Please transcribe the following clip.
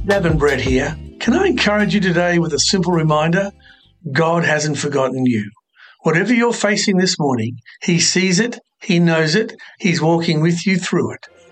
Davin Brett here. Can I encourage you today with a simple reminder? God hasn't forgotten you. Whatever you're facing this morning, He sees it, He knows it, He's walking with you through it.